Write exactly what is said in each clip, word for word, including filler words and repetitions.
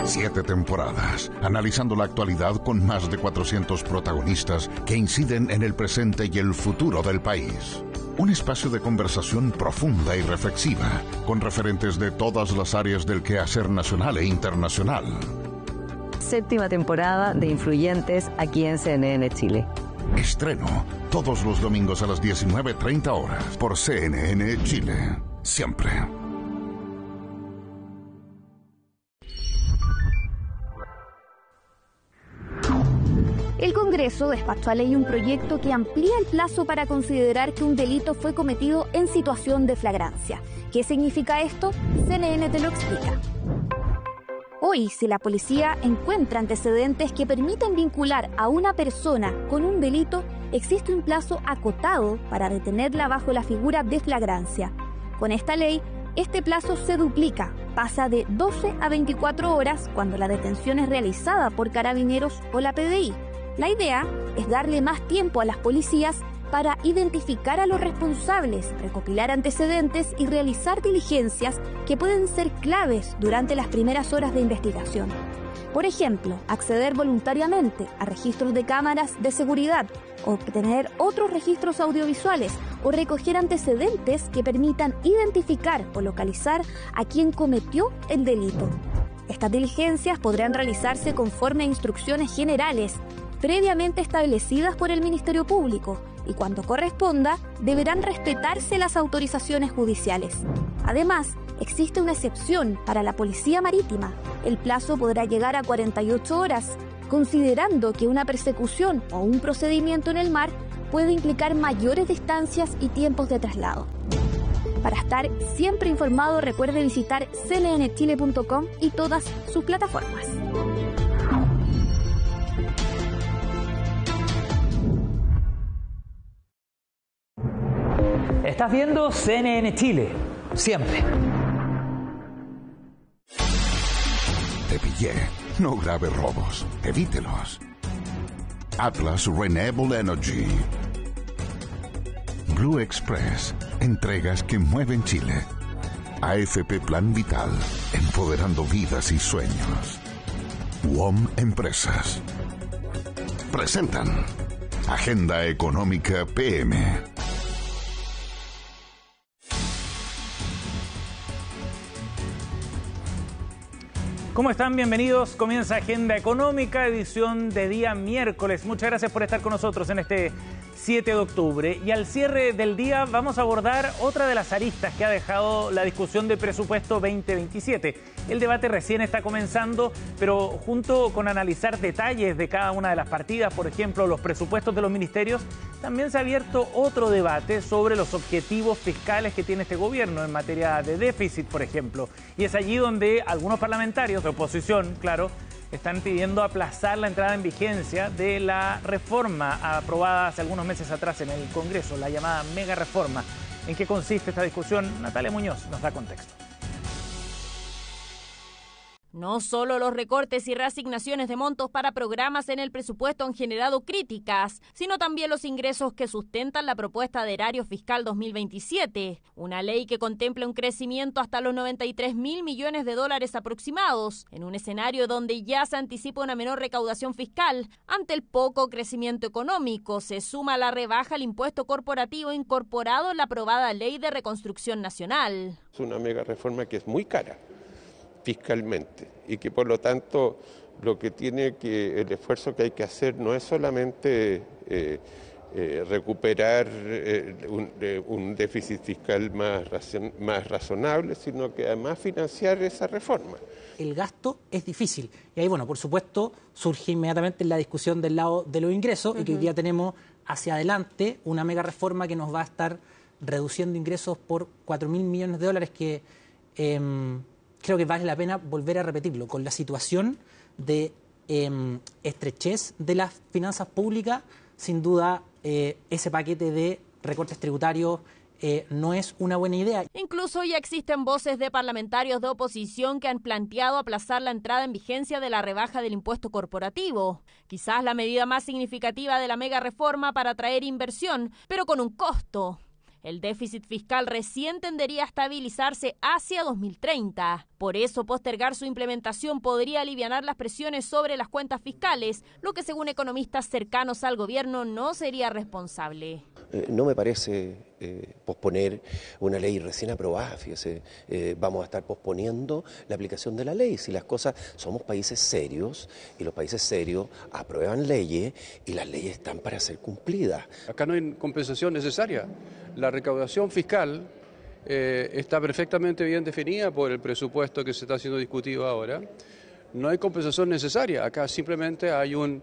Siete temporadas, analizando la actualidad con más de cuatrocientos protagonistas que inciden en el presente y el futuro del país. Un espacio de conversación profunda y reflexiva, con referentes de todas las áreas del quehacer nacional e internacional. Séptima temporada de Influyentes aquí en C N N Chile. Estreno todos los domingos a las diecinueve treinta horas por C N N Chile. Siempre. El Congreso despachó a ley un proyecto que amplía el plazo para considerar que un delito fue cometido en situación de flagrancia. ¿Qué significa esto? C N N te lo explica. Hoy, si la policía encuentra antecedentes que permiten vincular a una persona con un delito, existe un plazo acotado para detenerla bajo la figura de flagrancia. Con esta ley, este plazo se duplica, pasa de doce a veinticuatro horas cuando la detención es realizada por Carabineros o la P D I. La idea es darle más tiempo a las policías para identificar a los responsables, recopilar antecedentes y realizar diligencias que pueden ser claves durante las primeras horas de investigación. Por ejemplo, acceder voluntariamente a registros de cámaras de seguridad, obtener otros registros audiovisuales o recoger antecedentes que permitan identificar o localizar a quien cometió el delito. Estas diligencias podrán realizarse conforme a instrucciones generales previamente establecidas por el Ministerio Público y cuando corresponda deberán respetarse las autorizaciones judiciales. Además, existe una excepción para la Policía Marítima. El plazo podrá llegar a cuarenta y ocho horas, considerando que una persecución o un procedimiento en el mar puede implicar mayores distancias y tiempos de traslado. Para estar siempre informado, recuerde visitar c n n chile punto com y todas sus plataformas. Estás viendo C N N Chile, siempre. Te pillé. No grave robos. Evítelos. Atlas Renewable Energy. Blue Express. Entregas que mueven Chile. A F P Plan Vital. Empoderando vidas y sueños. U O M Empresas. Presentan Agenda Económica P M. ¿Cómo están? Bienvenidos. Comienza Agenda Económica, edición de día miércoles. Muchas gracias por estar con nosotros en este siete de octubre. Y al cierre del día vamos a abordar otra de las aristas que ha dejado la discusión de presupuesto veinte veintisiete. El debate recién está comenzando, pero junto con analizar detalles de cada una de las partidas, por ejemplo, los presupuestos de los ministerios, también se ha abierto otro debate sobre los objetivos fiscales que tiene este gobierno en materia de déficit, por ejemplo. Y es allí donde algunos parlamentarios de oposición, claro, están pidiendo aplazar la entrada en vigencia de la reforma aprobada hace algunos meses atrás en el Congreso, la llamada mega reforma. ¿En qué consiste esta discusión? Natalia Muñoz nos da contexto. No solo los recortes y reasignaciones de montos para programas en el presupuesto han generado críticas, sino también los ingresos que sustentan la propuesta de erario fiscal dos mil veintisiete, una ley que contempla un crecimiento hasta los noventa y tres mil millones de dólares aproximados, en un escenario donde ya se anticipa una menor recaudación fiscal. Ante el poco crecimiento económico, se suma la rebaja al impuesto corporativo incorporado en la aprobada Ley de Reconstrucción Nacional. Es una mega reforma que es muy cara fiscalmente y que por lo tanto lo que tiene que el esfuerzo que hay que hacer no es solamente eh, eh, recuperar eh, un, eh, un déficit fiscal más, razon, más razonable, sino que además financiar esa reforma. El gasto es difícil y ahí, bueno, por supuesto, surge inmediatamente la discusión del lado de los ingresos. Uh-huh. Y que hoy día tenemos hacia adelante una mega reforma que nos va a estar reduciendo ingresos por cuatro mil millones de dólares que eh, creo que vale la pena volver a repetirlo. Con la situación de eh, estrechez de las finanzas públicas, sin duda eh, ese paquete de recortes tributarios eh, no es una buena idea. Incluso ya existen voces de parlamentarios de oposición que han planteado aplazar la entrada en vigencia de la rebaja del impuesto corporativo. Quizás la medida más significativa de la mega reforma para atraer inversión, pero con un costo. El déficit fiscal recién tendería a estabilizarse hacia dos mil treinta. Por eso, postergar su implementación podría alivianar las presiones sobre las cuentas fiscales, lo que según economistas cercanos al gobierno no sería responsable. Eh, no me parece eh, posponer una ley recién aprobada, fíjese, eh, vamos a estar posponiendo la aplicación de la ley. Si las cosas, somos países serios y los países serios aprueban leyes y las leyes están para ser cumplidas. Acá no hay compensación necesaria. La recaudación fiscal eh, está perfectamente bien definida por el presupuesto que se está siendo discutido ahora. No hay compensación necesaria, acá simplemente hay un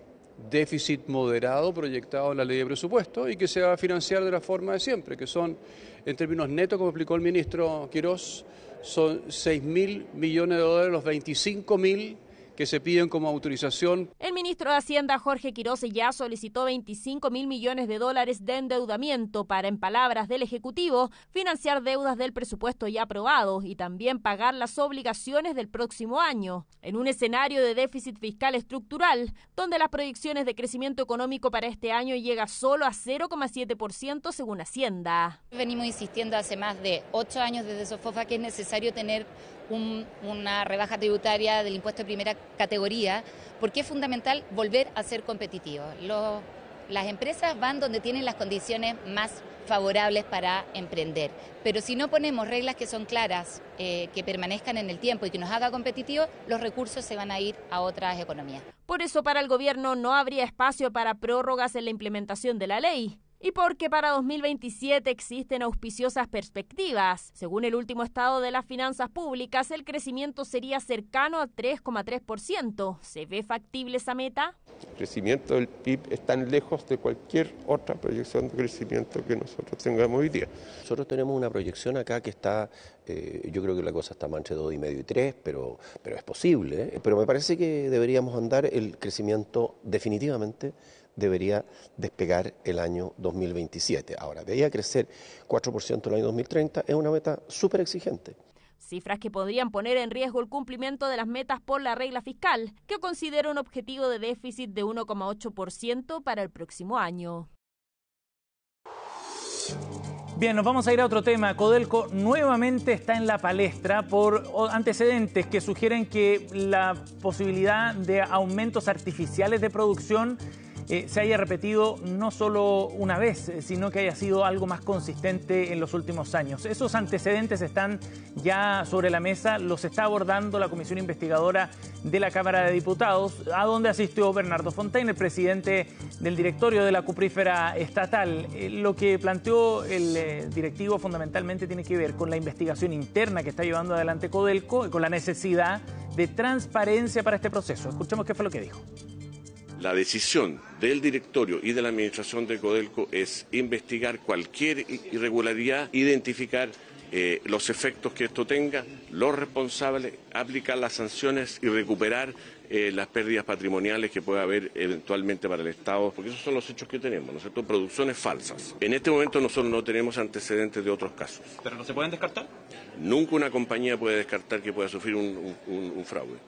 déficit moderado proyectado en la ley de presupuesto y que se va a financiar de la forma de siempre, que son, en términos netos, como explicó el ministro Quirós, son seis mil millones de dólares, los veinticinco mil que se piden como autorización. El ministro de Hacienda, Jorge Quirós, ya solicitó veinticinco mil millones de dólares de endeudamiento para, en palabras del Ejecutivo, financiar deudas del presupuesto ya aprobado y también pagar las obligaciones del próximo año, en un escenario de déficit fiscal estructural, donde las proyecciones de crecimiento económico para este año llega solo a cero coma siete por ciento según Hacienda. Venimos insistiendo hace más de ocho años desde SOFOFA que es necesario tener Un, una rebaja tributaria del impuesto de primera categoría, porque es fundamental volver a ser competitivos. Los, las empresas van donde tienen las condiciones más favorables para emprender, pero si no ponemos reglas que son claras, eh, que permanezcan en el tiempo y que nos haga competitivos, los recursos se van a ir a otras economías. Por eso para el gobierno no habría espacio para prórrogas en la implementación de la ley. Y porque para dos mil veintisiete existen auspiciosas perspectivas. Según el último estado de las finanzas públicas, el crecimiento sería cercano a tres coma tres por ciento. ¿Se ve factible esa meta? El crecimiento del P I B es tan lejos de cualquier otra proyección de crecimiento que nosotros tengamos hoy día. Nosotros tenemos una proyección acá que está, eh, yo creo que la cosa está más entre dos y medio y tres, pero, pero es posible. ¿eh? Pero me parece que deberíamos andar, el crecimiento definitivamente debería despegar el año dos mil veintisiete. Ahora, de ahí a crecer cuatro por ciento el año dos mil treinta es una meta súper exigente. Cifras que podrían poner en riesgo el cumplimiento de las metas por la regla fiscal, que considera un objetivo de déficit de uno coma ocho por ciento para el próximo año. Bien, nos vamos a ir a otro tema. Codelco nuevamente está en la palestra por antecedentes que sugieren que la posibilidad de aumentos artificiales de producción Eh, se haya repetido no solo una vez, sino que haya sido algo más consistente en los últimos años. Esos antecedentes están ya sobre la mesa, los está abordando la Comisión Investigadora de la Cámara de Diputados, a donde asistió Bernardo Fontaine, el presidente del directorio de la cuprífera estatal. Eh, lo que planteó el eh, directivo fundamentalmente tiene que ver con la investigación interna que está llevando adelante Codelco y con la necesidad de transparencia para este proceso. Escuchemos qué fue lo que dijo. La decisión del directorio y de la administración de Codelco es investigar cualquier irregularidad, identificar eh, los efectos que esto tenga, los responsables, aplicar las sanciones y recuperar eh, las pérdidas patrimoniales que pueda haber eventualmente para el Estado, porque esos son los hechos que tenemos, ¿no es cierto? Producciones falsas. En este momento nosotros no tenemos antecedentes de otros casos. ¿Pero no se pueden descartar? Nunca una compañía puede descartar que pueda sufrir un, un, un fraude.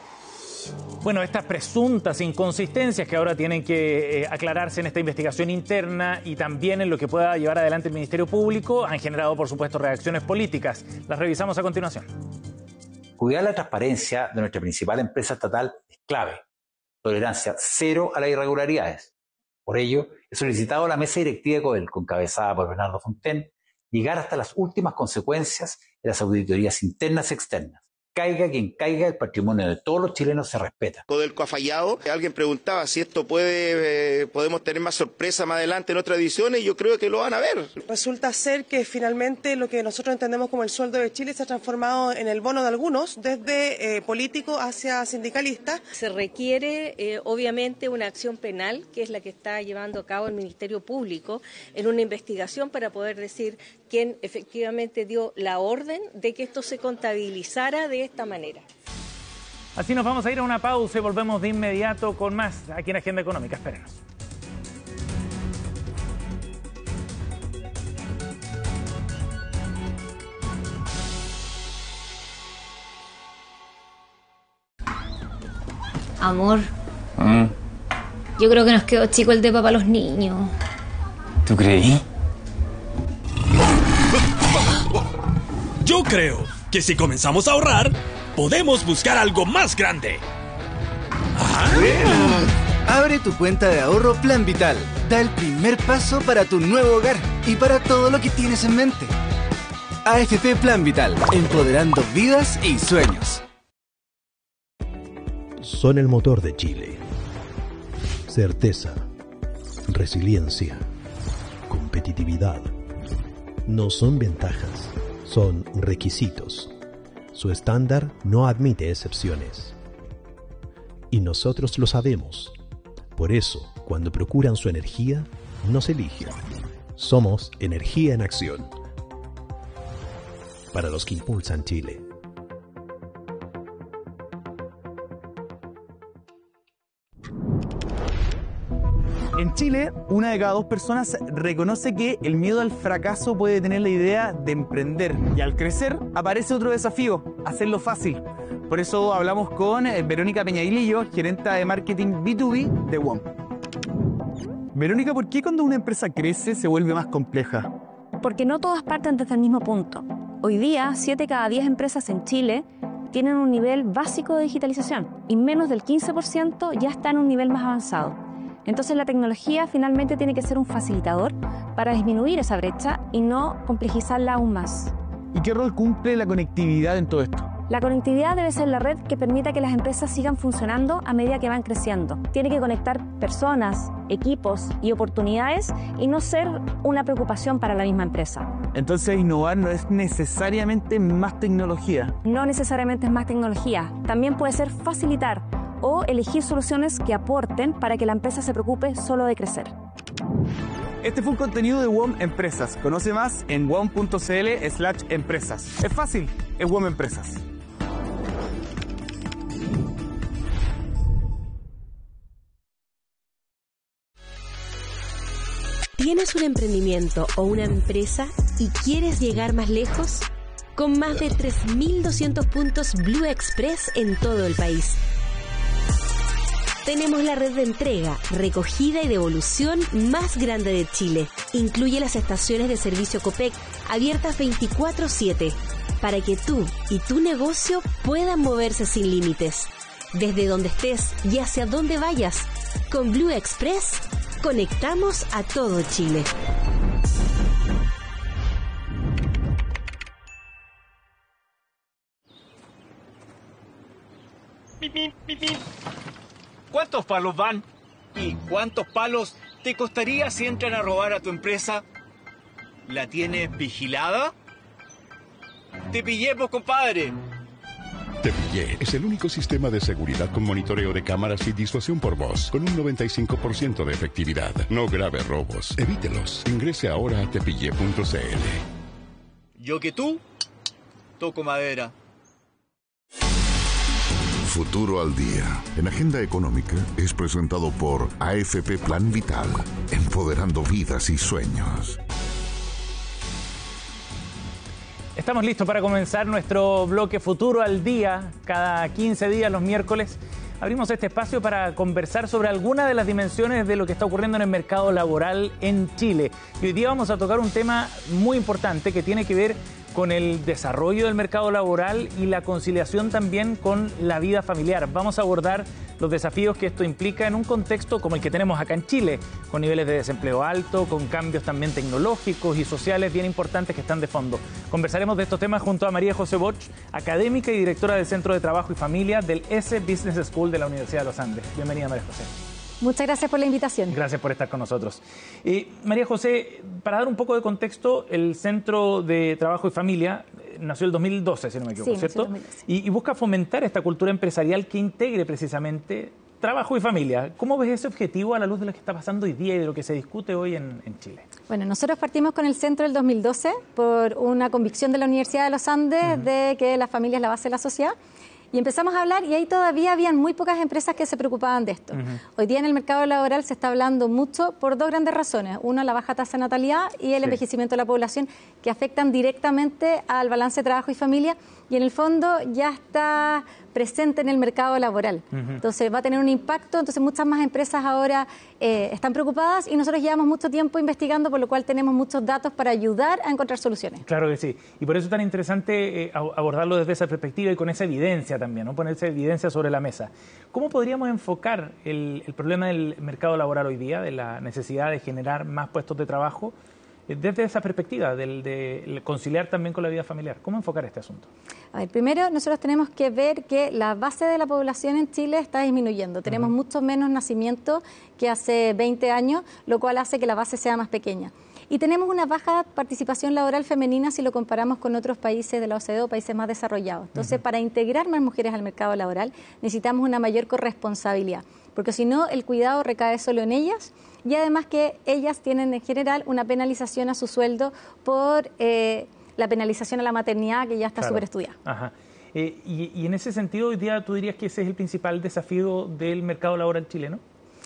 Bueno, estas presuntas inconsistencias que ahora tienen que eh, aclararse en esta investigación interna y también en lo que pueda llevar adelante el Ministerio Público han generado, por supuesto, reacciones políticas. Las revisamos a continuación. Cuidar la transparencia de nuestra principal empresa estatal es clave. Tolerancia cero a las irregularidades. Por ello, he solicitado a la mesa directiva de Codelco, encabezada por Bernardo Fontaine, llegar hasta las últimas consecuencias de las auditorías internas y externas. Caiga quien caiga, el patrimonio de todos los chilenos se respeta. Codelco ha fallado. Alguien preguntaba si esto puede, eh, podemos tener más sorpresa más adelante en otras ediciones, y yo creo que lo van a ver. Resulta ser que finalmente lo que nosotros entendemos como el sueldo de Chile se ha transformado en el bono de algunos, desde eh, políticos hacia sindicalistas. Se requiere eh, obviamente una acción penal, que es la que está llevando a cabo el Ministerio Público, en una investigación para poder decir quién efectivamente dio la orden de que esto se contabilizara de esta manera. Así nos vamos a ir a una pausa y volvemos de inmediato con más aquí en Agenda Económica. Espérenos. Amor, ¿Mm? yo creo que nos quedó chico el depa para los niños. ¿Tú creí? creo que si comenzamos a ahorrar, podemos buscar algo más grande. ¿Ah? Bueno. Abre tu cuenta de ahorro Plan Vital. Da el primer paso para tu nuevo hogar y para todo lo que tienes en mente. A F P Plan Vital, empoderando vidas y sueños. Son el motor de Chile. Certeza, resiliencia, competitividad. No son ventajas, son requisitos. Su estándar no admite excepciones. Y nosotros lo sabemos. Por eso, cuando procuran su energía, nos eligen. Somos Energía en Acción. Para los que impulsan Chile. En Chile, una de cada dos personas reconoce que el miedo al fracaso puede tener la idea de emprender. Y al crecer, aparece otro desafío, hacerlo fácil. Por eso hablamos con Verónica Peñaguilillo, gerenta de marketing B dos B de W O M. Verónica, ¿por qué cuando una empresa crece se vuelve más compleja? Porque no todas parten desde el mismo punto. Hoy día, siete de cada diez empresas en Chile tienen un nivel básico de digitalización y menos del quince por ciento ya está en un nivel más avanzado. Entonces la tecnología finalmente tiene que ser un facilitador para disminuir esa brecha y no complejizarla aún más. ¿Y qué rol cumple la conectividad en todo esto? La conectividad debe ser la red que permita que las empresas sigan funcionando a medida que van creciendo. Tiene que conectar personas, equipos y oportunidades y no ser una preocupación para la misma empresa. Entonces innovar no es necesariamente más tecnología. No necesariamente es más tecnología. También puede ser facilitar o elegir soluciones que aporten para que la empresa se preocupe solo de crecer. Este fue un contenido de W O M Empresas. Conoce más en wom punto cl slash empresas. Es fácil, es W O M Empresas. ¿Tienes un emprendimiento o una empresa y quieres llegar más lejos? Con más de tres mil doscientos puntos Blue Express en todo el país. Tenemos la red de entrega, recogida y devolución más grande de Chile. Incluye las estaciones de servicio Copec, abiertas veinticuatro siete, para que tú y tu negocio puedan moverse sin límites. Desde donde estés y hacia donde vayas, con Blue Express, conectamos a todo Chile. ¿Cuántos palos van? ¿Y cuántos palos te costaría si entran a robar a tu empresa? ¿La tienes vigilada? ¡Te pillé, pues, compadre! Te Pillé es el único sistema de seguridad con monitoreo de cámaras y disuasión por voz, con un noventa y cinco por ciento de efectividad. No grave robos. Evítelos. Ingrese ahora a tepillé punto cl. Yo que tú, toco madera. Futuro al Día, en Agenda Económica, es presentado por A F P Plan Vital, empoderando vidas y sueños. Estamos listos para comenzar nuestro bloque Futuro al Día. Cada quince días, los miércoles, abrimos este espacio para conversar sobre alguna de las dimensiones de lo que está ocurriendo en el mercado laboral en Chile. Y hoy día vamos a tocar un tema muy importante que tiene que ver con el desarrollo del mercado laboral y la conciliación también con la vida familiar. Vamos a abordar los desafíos que esto implica en un contexto como el que tenemos acá en Chile, con niveles de desempleo alto, con cambios también tecnológicos y sociales bien importantes que están de fondo. Conversaremos de estos temas junto a María José Bosch, académica y directora del Centro de Trabajo y Familia del S Business School de la Universidad de los Andes. Bienvenida, María José. Muchas gracias por la invitación. Gracias por estar con nosotros. Eh, María José, para dar un poco de contexto, el Centro de Trabajo y Familia nació el dos mil doce, si no me equivoco, sí, ¿cierto? dos mil doce. Y, y busca fomentar esta cultura empresarial que integre precisamente trabajo y familia. ¿Cómo ves ese objetivo a la luz de lo que está pasando hoy día y de lo que se discute hoy en, en Chile? Bueno, nosotros partimos con el centro del dos mil doce por una convicción de la Universidad de los Andes uh-huh. de que la familia es la base de la sociedad. Y empezamos a hablar y ahí todavía habían muy pocas empresas que se preocupaban de esto. Uh-huh. Hoy día en el mercado laboral se está hablando mucho por dos grandes razones. Una, la baja tasa de natalidad y el sí. envejecimiento de la población, que afectan directamente al balance de trabajo y familia, y en el fondo ya está presente en el mercado laboral. Uh-huh. Entonces va a tener un impacto, entonces muchas más empresas ahora eh, están preocupadas y nosotros llevamos mucho tiempo investigando, por lo cual tenemos muchos datos para ayudar a encontrar soluciones. Claro que sí, y por eso es tan interesante eh, abordarlo desde esa perspectiva y con esa evidencia también, ¿no? Ponerse evidencia sobre la mesa. ¿Cómo podríamos enfocar el, el problema del mercado laboral hoy día, de la necesidad de generar más puestos de trabajo, desde esa perspectiva, del, de conciliar también con la vida familiar? ¿Cómo enfocar este asunto? A ver, primero nosotros tenemos que ver que la base de la población en Chile está disminuyendo. Tenemos uh-huh. mucho menos nacimientos que hace veinte años, lo cual hace que la base sea más pequeña. Y tenemos una baja participación laboral femenina si lo comparamos con otros países de la O C D E o países más desarrollados. Entonces, uh-huh. para integrar más mujeres al mercado laboral necesitamos una mayor corresponsabilidad, porque si no el cuidado recae solo en ellas. Y además que ellas tienen en general una penalización a su sueldo por eh, la penalización a la maternidad, que ya está súper claro. estudiada. Ajá. Eh, y, y en ese sentido, hoy día tú dirías que ese es el principal desafío del mercado laboral chileno.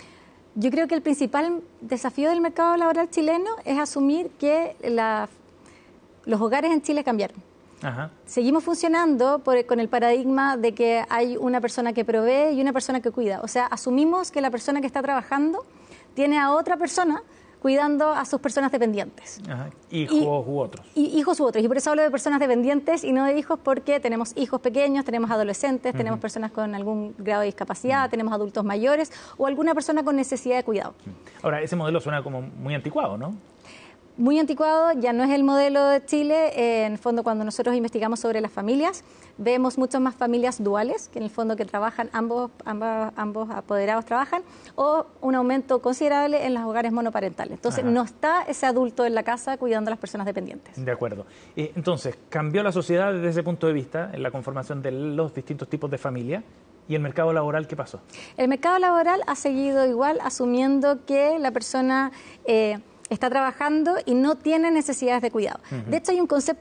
Yo creo que el principal desafío del mercado laboral chileno es asumir que la, los hogares en Chile cambiaron. Ajá. Seguimos funcionando por, con el paradigma de que hay una persona que provee y una persona que cuida. O sea, asumimos que la persona que está trabajando tiene a otra persona cuidando a sus personas dependientes. Ajá. Hijos y, u otros. Y, hijos u otros. Y por eso hablo de personas dependientes y no de hijos, porque tenemos hijos pequeños, tenemos adolescentes, uh-huh. tenemos personas con algún grado de discapacidad, uh-huh. tenemos adultos mayores o alguna persona con necesidad de cuidado. Ahora, ese modelo suena como muy anticuado, ¿no? Muy anticuado, ya no es el modelo de Chile. Eh, en el fondo, cuando nosotros investigamos sobre las familias, vemos muchas más familias duales, que en el fondo que trabajan, ambos, ambos, ambos apoderados trabajan, o un aumento considerable en los hogares monoparentales. Entonces, Ajá. no está ese adulto en la casa cuidando a las personas dependientes. De acuerdo. Eh, entonces, ¿cambió la sociedad desde ese punto de vista en la conformación de los distintos tipos de familia? ¿Y el mercado laboral qué pasó? El mercado laboral ha seguido igual, asumiendo que la persona... Eh, está trabajando y no tiene necesidades de cuidado. Uh-huh. De hecho, hay un concepto